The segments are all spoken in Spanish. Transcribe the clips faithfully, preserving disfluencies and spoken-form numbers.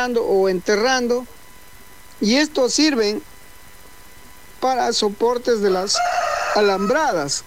sembrando o enterrando, y estos sirven para soportes de las alambradas.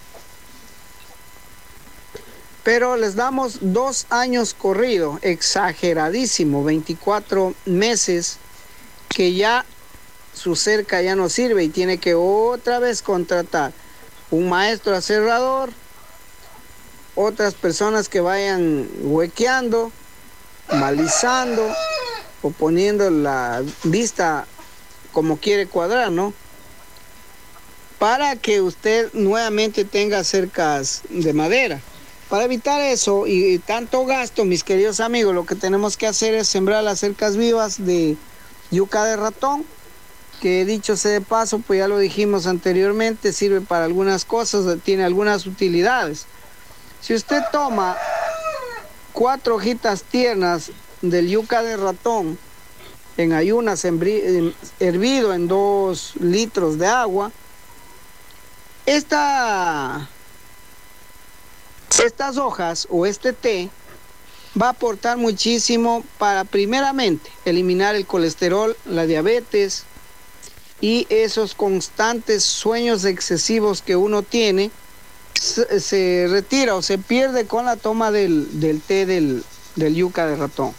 Pero les damos dos años corrido, exageradísimo, veinticuatro meses, que ya su cerca ya no sirve y tiene que otra vez contratar un maestro aserrador, otras personas que vayan huequeando, balizando o poniendo la vista como quiere cuadrar, ¿no? Para que usted nuevamente tenga cercas de madera. Para evitar eso y tanto gasto, mis queridos amigos, lo que tenemos que hacer es sembrar las cercas vivas de yuca de ratón, que dicho sea de paso, pues ya lo dijimos anteriormente, sirve para algunas cosas, tiene algunas utilidades. Si usted toma cuatro hojitas tiernas del yuca de ratón en ayunas, hervido en dos litros de agua, esta, estas hojas o este té va a aportar muchísimo para, primeramente, eliminar el colesterol, la diabetes y esos constantes sueños excesivos que uno tiene, se, se retira o se pierde con la toma del, del té del, del yuca de ratón.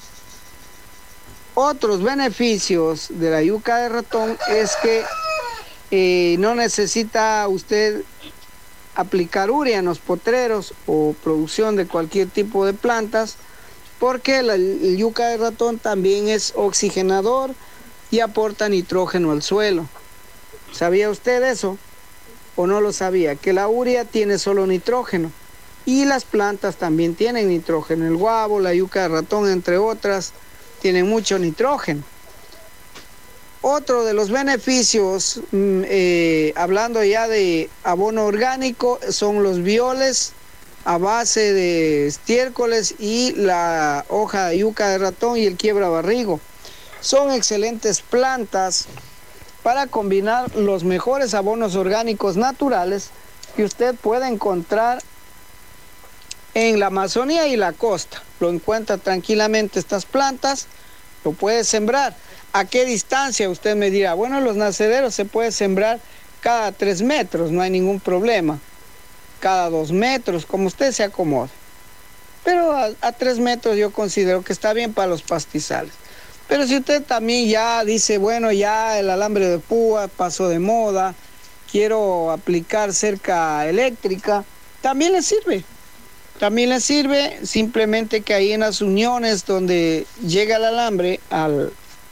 Otros beneficios de la yuca de ratón es que eh, no necesita usted aplicar urea en los potreros o producción de cualquier tipo de plantas, porque la, el yuca de ratón también es oxigenador y aporta nitrógeno al suelo. ¿Sabía usted eso? ¿O no lo sabía? Que la urea tiene solo nitrógeno y las plantas también tienen nitrógeno. El guavo, la yuca de ratón, entre otras, tienen mucho nitrógeno. Otro de los beneficios, eh, hablando ya de abono orgánico, son los violes a base de estiércoles y la hoja de yuca de ratón y el quiebra barrigo. Son excelentes plantas para combinar los mejores abonos orgánicos naturales que usted puede encontrar en la Amazonía y la costa. Lo encuentra tranquilamente estas plantas, lo puede sembrar. ¿A qué distancia? Usted me dirá, bueno, los nacederos se puede sembrar cada tres metros, no hay ningún problema. Cada dos metros, como usted se acomode. Pero a, a tres metros yo considero que está bien para los pastizales. Pero si usted también ya dice, bueno, ya el alambre de púa pasó de moda, quiero aplicar cerca eléctrica, también le sirve. También le sirve, simplemente que ahí en las uniones donde llega el alambre al,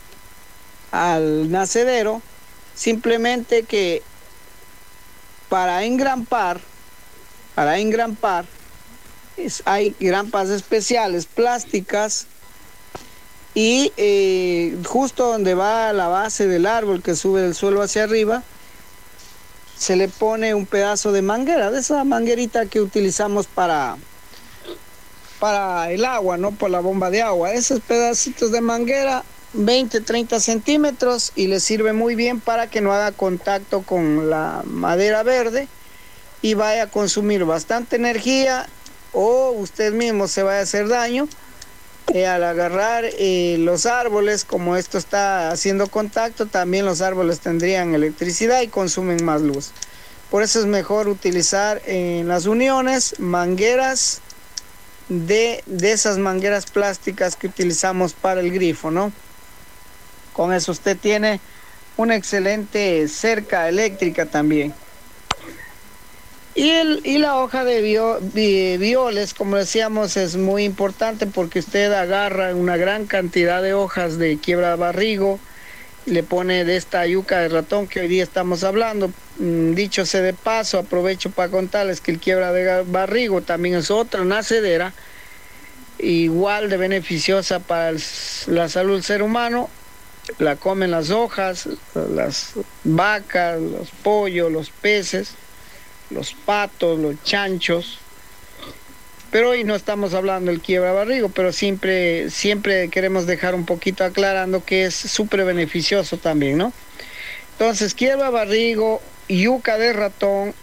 al nacedero, simplemente que para engrampar, para engrampar, es, hay grampas especiales, plásticas, y eh, justo donde va la base del árbol que sube del suelo hacia arriba, se le pone un pedazo de manguera, de esa manguerita que utilizamos para, para el agua, ¿no? Por la bomba de agua. Esos pedacitos de manguera, veinte, treinta centímetros, y le sirve muy bien para que no haga contacto con la madera verde y vaya a consumir bastante energía, o usted mismo se vaya a hacer daño. Eh, al agarrar eh, los árboles, como esto está haciendo contacto, también los árboles tendrían electricidad y consumen más luz. Por eso es mejor utilizar en las uniones mangueras de, de esas mangueras plásticas que utilizamos para el grifo, ¿no? Con eso usted tiene una excelente cerca eléctrica también. Y, el, y la hoja de, bio, de violes, como decíamos, es muy importante porque usted agarra una gran cantidad de hojas de quiebra barrigo, le pone de esta yuca de ratón que hoy día estamos hablando. Dicho sea de paso, aprovecho para contarles que el quiebra de barrigo también es otra nacedera, igual de beneficiosa para el, la salud del ser humano. La comen las hojas, las vacas, los pollos, los peces, los patos, los chanchos. Pero hoy no estamos hablando del quiebra barrigo, pero siempre, siempre queremos dejar un poquito aclarando que es súper beneficioso también, ¿no? Entonces, quiebra barrigo, yuca de ratón,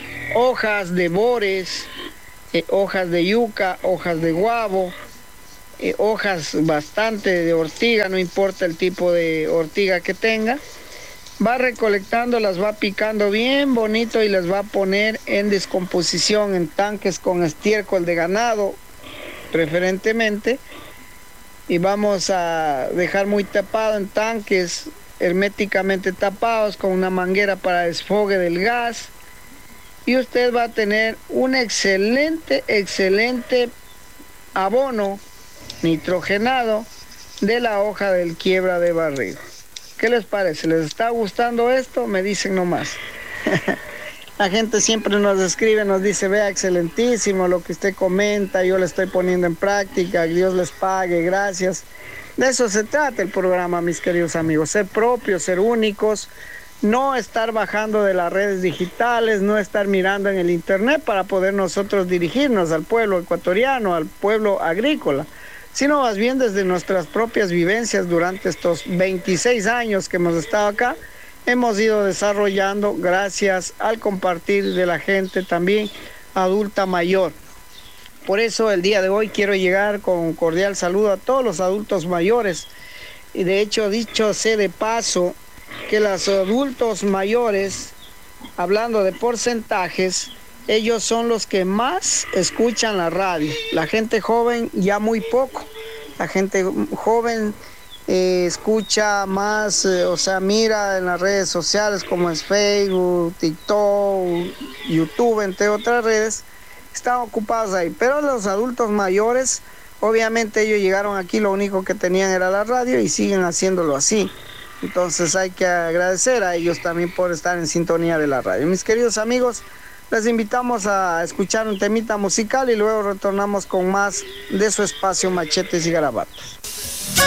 hojas de bores, eh, hojas de yuca, hojas de guavo, eh, hojas bastante de ortiga, no importa el tipo de ortiga que tenga. Va recolectando, las va picando bien bonito y las va a poner en descomposición en tanques con estiércol de ganado, preferentemente. Y vamos a dejar muy tapado en tanques herméticamente tapados con una manguera para desfogue del gas. Y usted va a tener un excelente, excelente abono nitrogenado de la hoja del quiebra de barrigo. ¿Qué les parece? ¿Les está gustando esto? Me dicen nomás. La gente siempre nos escribe, nos dice, vea, excelentísimo lo que usted comenta, yo lo estoy poniendo en práctica, Dios les pague, gracias. De eso se trata el programa, mis queridos amigos, ser propios, ser únicos, no estar bajando de las redes digitales, no estar mirando en el internet para poder nosotros dirigirnos al pueblo ecuatoriano, al pueblo agrícola, sino más bien desde nuestras propias vivencias durante estos veintiséis años que hemos estado acá, hemos ido desarrollando gracias al compartir de la gente también adulta mayor. Por eso el día de hoy quiero llegar con un cordial saludo a todos los adultos mayores. Y de hecho, dicho sea de paso, que los adultos mayores, hablando de porcentajes, ellos son los que más escuchan la radio. La gente joven ya muy poco. La gente joven eh, escucha más, eh, o sea, mira en las redes sociales como es Facebook, TikTok, YouTube, entre otras redes, están ocupados ahí. Pero los adultos mayores, obviamente ellos llegaron aquí, lo único que tenían era la radio y siguen haciéndolo así. Entonces hay que agradecer a ellos también por estar en sintonía de la radio. Mis queridos amigos, les invitamos a escuchar un temita musical y luego retornamos con más de su espacio Machetes y Garabatos.